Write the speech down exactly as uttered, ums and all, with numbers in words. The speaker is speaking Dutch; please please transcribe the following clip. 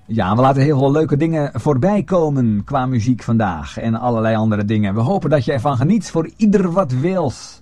Ja, we laten heel veel leuke dingen voorbij komen qua muziek vandaag en allerlei andere dingen. We hopen dat je ervan geniet voor ieder wat wils.